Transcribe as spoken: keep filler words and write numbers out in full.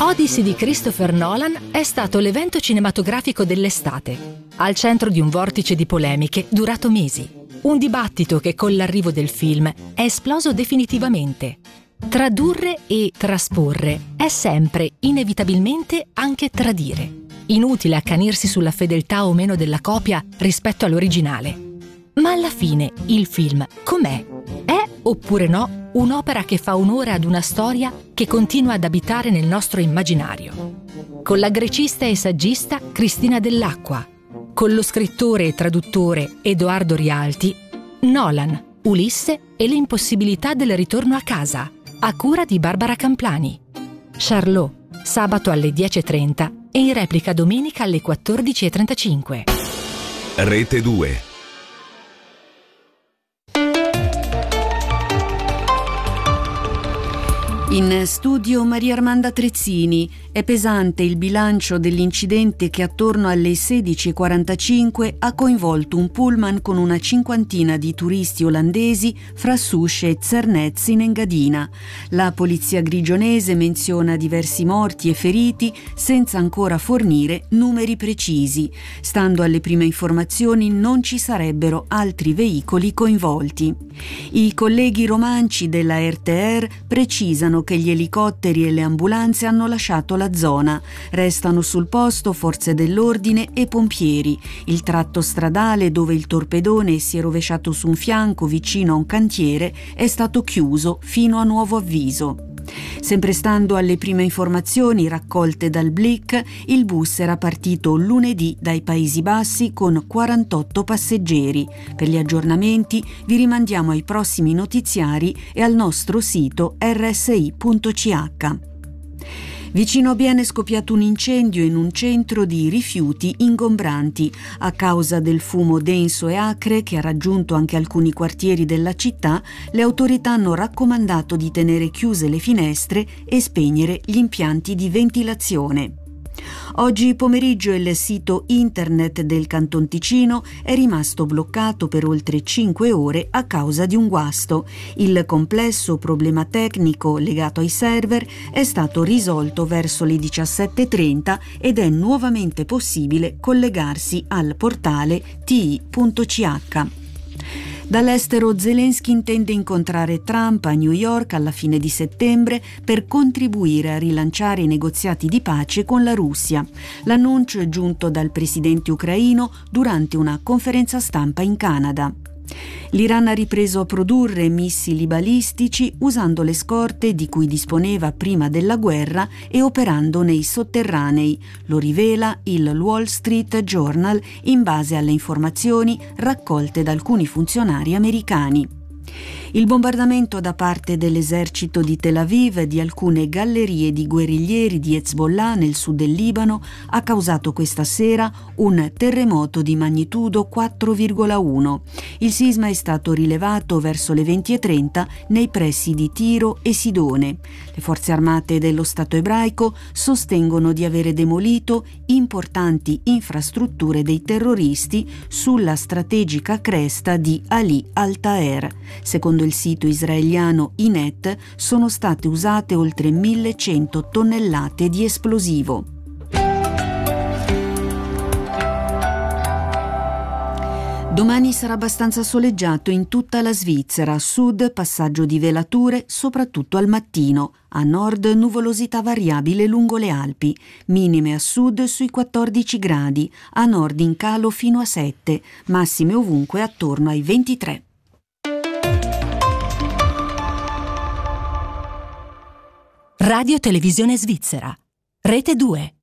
Odyssey di Christopher Nolan è stato l'evento cinematografico dell'estate, al centro di un vortice di polemiche durato mesi. Un dibattito che con l'arrivo del film è esploso definitivamente. Tradurre e trasporre è sempre, inevitabilmente, anche tradire. Inutile accanirsi sulla fedeltà o meno della copia rispetto all'originale. Ma alla fine, il film com'è? È, oppure no, un'opera che fa onore ad una storia che continua ad abitare nel nostro immaginario. Con la grecista e saggista Cristina Dell'Acqua, con lo scrittore e traduttore Edoardo Rialti, Nolan, Ulisse e le impossibilità del ritorno a casa, a cura di Barbara Camplani. Charlot, sabato alle dieci e trenta e in replica domenica alle quattordici e trentacinque. Rete due. In studio Maria Armanda Trezzini. È pesante il bilancio dell'incidente che attorno alle sedici e quarantacinque ha coinvolto un pullman con una cinquantina di turisti olandesi fra Sousse e Zernez in Engadina. La polizia grigionese menziona diversi morti e feriti senza ancora fornire numeri precisi. Stando alle prime informazioni non ci sarebbero altri veicoli coinvolti. I colleghi romanci della R T R precisano che gli elicotteri e le ambulanze hanno lasciato la zona. Restano sul posto forze dell'ordine e pompieri. Il tratto stradale dove il torpedone si è rovesciato su un fianco vicino a un cantiere è stato chiuso fino a nuovo avviso. Sempre stando alle prime informazioni raccolte dal Blick, il bus era partito lunedì dai Paesi Bassi con quarantotto passeggeri. Per gli aggiornamenti vi rimandiamo ai prossimi notiziari e al nostro sito erre esse i punto c h. Vicino a Bienne è scoppiato un incendio in un centro di rifiuti ingombranti. A causa del fumo denso e acre che ha raggiunto anche alcuni quartieri della città, le autorità hanno raccomandato di tenere chiuse le finestre e spegnere gli impianti di ventilazione. Oggi pomeriggio il sito internet del Canton Ticino è rimasto bloccato per oltre cinque ore a causa di un guasto. Il complesso problema tecnico legato ai server è stato risolto verso le diciassette e trenta ed è nuovamente possibile collegarsi al portale t i punto c h. Dall'estero Zelensky intende incontrare Trump a New York alla fine di settembre per contribuire a rilanciare i negoziati di pace con la Russia. L'annuncio è giunto dal presidente ucraino durante una conferenza stampa in Canada. L'Iran ha ripreso a produrre missili balistici usando le scorte di cui disponeva prima della guerra e operando nei sotterranei. Lo rivela il Wall Street Journal in base alle informazioni raccolte da alcuni funzionari americani. Il bombardamento da parte dell'esercito di Tel Aviv di alcune gallerie di guerriglieri di Hezbollah nel sud del Libano ha causato questa sera un terremoto di magnitudo quattro virgola uno. Il sisma è stato rilevato verso le venti e trenta nei pressi di Tiro e Sidone. Le forze armate dello Stato ebraico sostengono di avere demolito importanti infrastrutture dei terroristi sulla strategica cresta di Ali al-Taher. Secondo il sito israeliano Inet, sono state usate oltre millecento tonnellate di esplosivo. Domani sarà abbastanza soleggiato in tutta la Svizzera, a sud passaggio di velature, soprattutto al mattino. A nord nuvolosità variabile lungo le Alpi, minime a sud sui quattordici gradi, a nord in calo fino a sette, massime ovunque attorno ai ventitré. Radio Televisione Svizzera, Rete due.